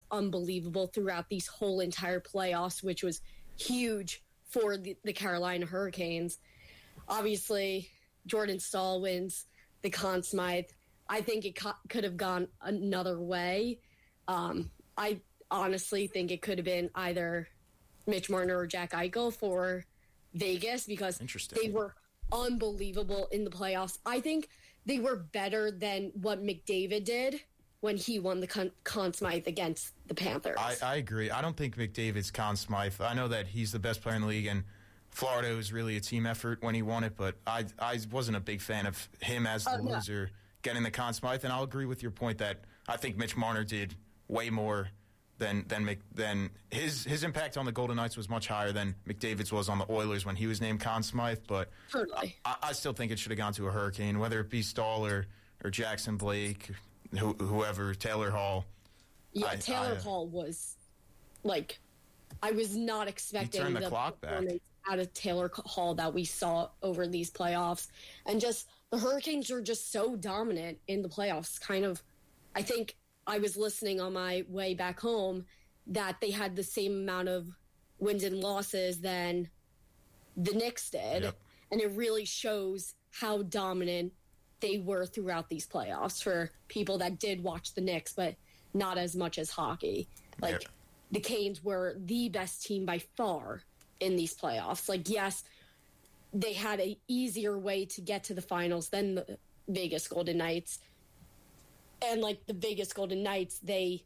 unbelievable throughout these whole entire playoffs, which was huge for the Carolina Hurricanes. Obviously, Jordan Staal wins the Conn Smythe. I think it could have gone another way. I honestly think it could have been either Mitch Marner or Jack Eichel for Vegas because they were unbelievable in the playoffs. I think they were better than what McDavid did when he won the Conn Smythe against the Panthers. I agree. I don't think McDavid's Conn Smythe. I know that he's the best player in the league, and Florida was really a team effort when he won it, but I wasn't a big fan of him as the loser getting the Conn Smythe, and I'll agree with your point that I think Mitch Marner did way more than his impact on the Golden Knights was much higher than McDavid's was on the Oilers when he was named Conn Smythe, but totally. I still think it should have gone to a Hurricane, whether it be Staal or Jackson Blake, whoever, Taylor Hall. Yeah, Taylor Hall was, I was not expecting the clock back out of Taylor Hall that we saw over these playoffs. And just the Hurricanes are just so dominant in the playoffs. Kind of, I think I was listening on my way back home that they had the same amount of wins and losses than the Knicks did. Yep. And it really shows how dominant they were throughout these playoffs for people that did watch the Knicks, but not as much as hockey. The Canes were the best team by far in these playoffs. Yes, they had an easier way to get to the finals than the Vegas Golden Knights. And the Vegas Golden Knights, they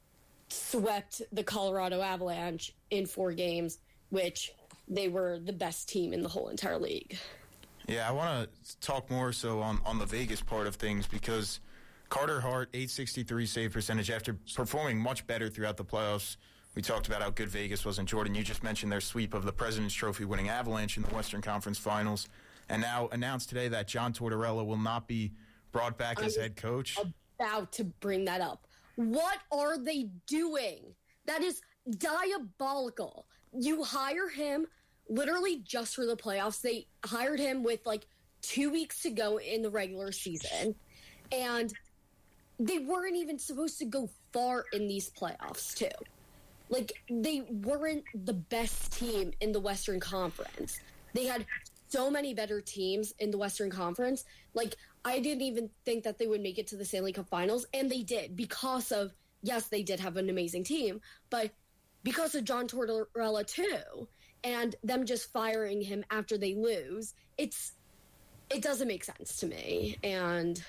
swept the Colorado Avalanche in 4 games, which they were the best team in the whole entire league. Yeah, I want to talk more so on the Vegas part of things because Carter Hart, .863 save percentage after performing much better throughout the playoffs. We talked about how good Vegas was, and Jordan, you just mentioned their sweep of the President's Trophy winning Avalanche in the Western Conference Finals, and now announced today that John Tortorella will not be brought back as head coach. About to bring that up. What are they doing? That is diabolical. You hire him literally just for the playoffs. They hired him with 2 weeks to go in the regular season, and they weren't even supposed to go far in these playoffs, too. They weren't the best team in the Western Conference. They had so many better teams in the Western Conference. I didn't even think that they would make it to the Stanley Cup Finals, and they did because of, yes, they did have an amazing team, but because of John Tortorella, too, and them just firing him after they lose, it doesn't make sense to me, and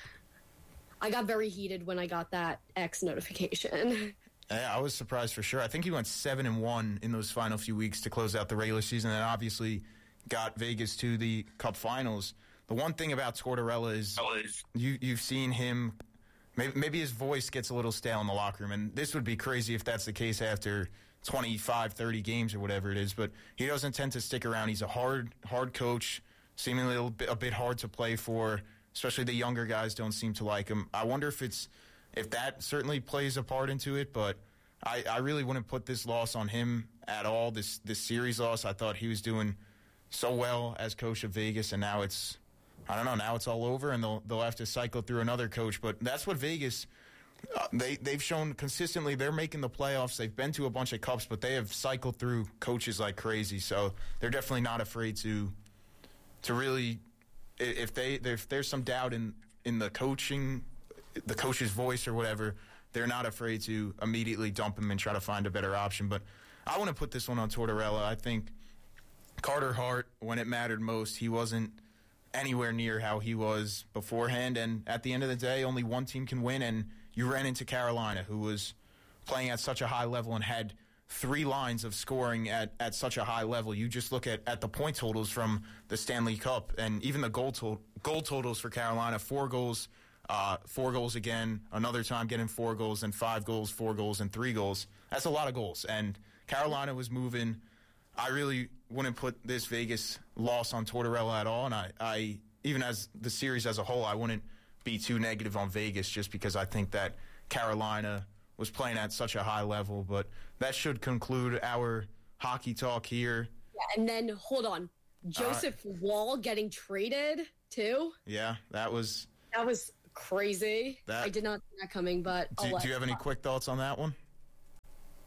I got very heated when I got that X notification. Yeah, I was surprised for sure. I think he went 7-1 in those final few weeks to close out the regular season, and obviously got Vegas to the Cup Finals. The one thing about Tortorella is you've seen him. Maybe his voice gets a little stale in the locker room, and this would be crazy if that's the case after 25, 30 games or whatever it is. But he doesn't tend to stick around. He's a hard coach, seemingly a bit hard to play for. Especially the younger guys don't seem to like him. I wonder if that certainly plays a part into it, but I really wouldn't put this loss on him at all, this series loss. I thought he was doing so well as coach of Vegas, and now it's all over, and they'll have to cycle through another coach. But that's what Vegas, they've shown consistently. They're making the playoffs. They've been to a bunch of cups, but they have cycled through coaches like crazy. So they're definitely not afraid to really, if there's some doubt in the coaching, the coach's voice or whatever, they're not afraid to immediately dump him and try to find a better option. But I want to put this one on Tortorella. I think Carter Hart, when it mattered most, he wasn't anywhere near how he was beforehand. And at the end of the day, only one team can win. And you ran into Carolina, who was playing at such a high level and had 3 lines of scoring at such a high level. You just look at the point totals from the Stanley Cup and even the goal totals for Carolina, 4 goals, 4 goals again, another time getting 4 goals, and 5 goals, 4 goals, and 3 goals. That's a lot of goals. And Carolina was moving. I really wouldn't put this Vegas loss on Tortorella at all. And I even as the series as a whole, I wouldn't be too negative on Vegas just because I think that Carolina was playing at such a high level. But that should conclude our hockey talk here. Yeah, and then, hold on. Joseph Woll getting traded, too? Yeah, that was crazy. I did not see that coming, but do you have any quick thoughts on that one?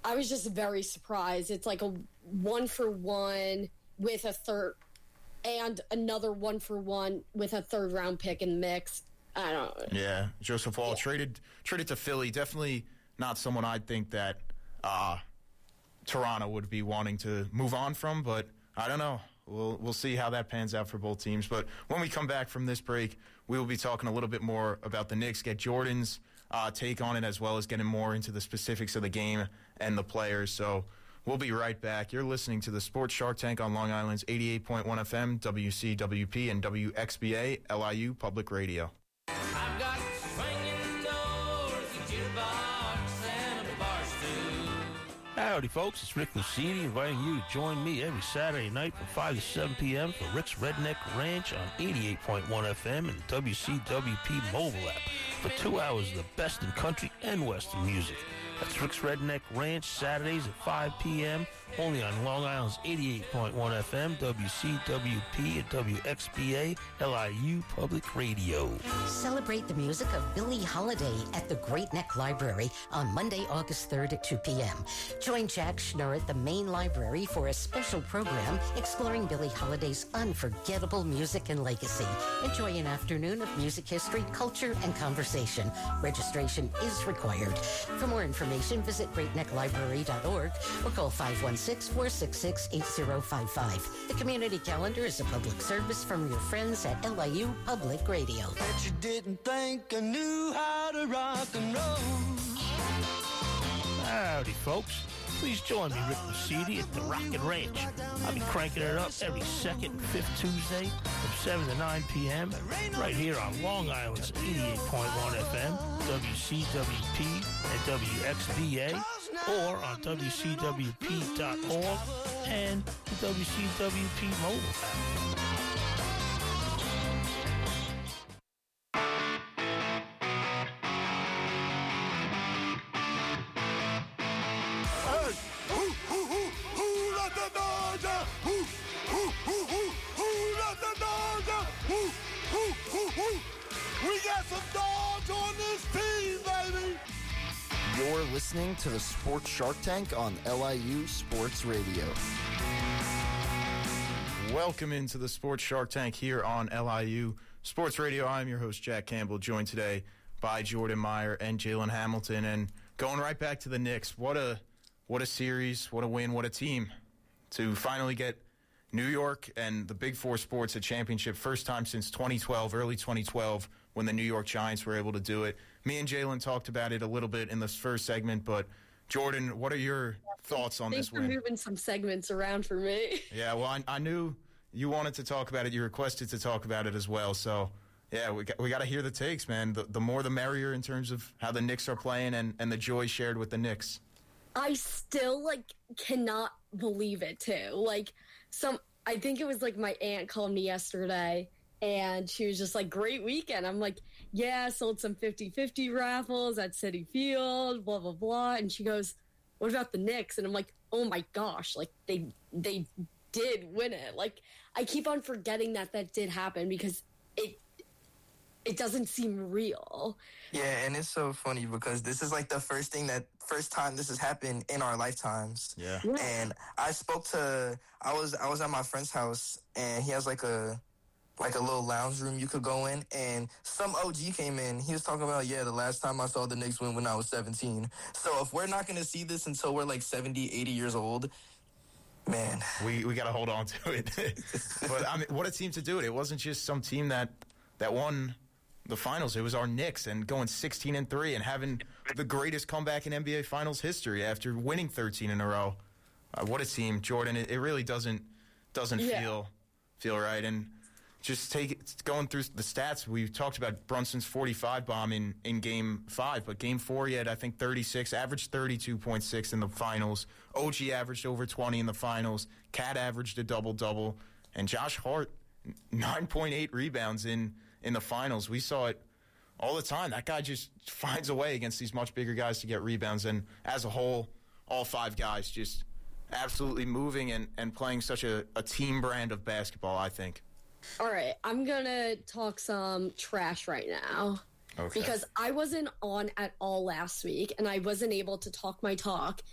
I was just very surprised. It's like a 1-for-1 with a third and another 1-for-1 with a third round pick in the mix. I don't know. Yeah, Joseph Woll traded to Philly. Definitely not someone I'd think that Toronto would be wanting to move on from, but I don't know. We'll see how that pans out for both teams. But when we come back from this break, we will be talking a little bit more about the Knicks, get Jordan's take on it, as well as getting more into the specifics of the game and the players. So we'll be right back. You're listening to the Sports Shark Tank on Long Island's 88.1 FM, WCWP, and WXBA, LIU Public Radio. I've got swinging doors, a jukebox, and a bar stool. Howdy, folks. It's Rick Lucidi inviting you to join me every Saturday night from 5 to 7 p.m. for Rick's Redneck Ranch on 88.1 FM and WCWP mobile app for 2 hours of the best in country and western music. That's Rick's Redneck Ranch, Saturdays at 5 p.m., only on Long Island's 88.1 FM, WCWP and WXBA, LIU Public Radio. Celebrate the music of Billie Holiday at the Great Neck Library on Monday, August 3rd at 2 p.m. Join Jack Schnurr at the main library for a special program exploring Billie Holiday's unforgettable music and legacy. Enjoy an afternoon of music history, culture, and conversation. Registration is required. For more information, visit greatnecklibrary.org or call 516-466-8055. The community calendar is a public service from your friends at LIU Public Radio. Bet you didn't think I knew how to rock and roll. Howdy, folks. Please join me, Rick Lucidi, at the Rocket Ranch. I'll be cranking it up every second and fifth Tuesday from 7 to 9 p.m. right here on Long Island's 88.1 FM, WCWP, and WXVA, or on WCWP.org and the WCWP mobile app. We got some dogs on this team, baby! You're listening to the Sports Shark Tank on LIU Sports Radio. Welcome into the Sports Shark Tank here on LIU Sports Radio. I'm your host, Jack Campbell, joined today by Jordan Meyer and Jalen Hamilton. And going right back to the Knicks, what a series, what a win, what a team to finally get New York and the Big Four Sports a championship. First time since 2012, early 2012, when the New York Giants were able to do it. Me and Jalen talked about it a little bit in this first segment, but Jordan, what are your thoughts on this win? Thanks for moving some segments around for me. Yeah, well, I knew you wanted to talk about it. You requested to talk about it as well. So, yeah, we got to hear the takes, man. The more the merrier in terms of how the Knicks are playing and the joy shared with the Knicks. I still, cannot believe it, too. I think it was, my aunt called me yesterday, and she was just like, great weekend. I'm like, yeah, sold some 50-50 raffles at Citi Field, blah, blah, blah. And she goes, what about the Knicks? And I'm like, oh, my gosh, they did win it. I keep on forgetting that did happen because it doesn't seem real. Yeah, and it's so funny because this is the first time this has happened in our lifetimes. Yeah. And I was at my friend's house, and he has a little lounge room you could go in, and some OG came in. He was talking about, the last time I saw the Knicks win when I was 17. So if we're not going to see this until we're 70, 80 years old, man. We got to hold on to it. But, I mean, what a team to do it. It wasn't just some team that won the finals. It was our Knicks, and going 16-3 and having the greatest comeback in NBA Finals history after winning 13 in a row. What a team, Jordan. It really doesn't feel right. And just going through the stats, we talked about Brunson's 45 bomb in Game 5, but Game 4 he had, I think, 36, averaged 32.6 in the finals. OG averaged over 20 in the finals. Cat averaged a double-double. And Josh Hart, 9.8 rebounds in the finals. We saw it all the time. That guy just finds a way against these much bigger guys to get rebounds. And as a whole, all five guys just absolutely moving and playing such a team brand of basketball, I think. All right, I'm going to talk some trash right now. Okay. Because I wasn't on at all last week, and I wasn't able to talk my talk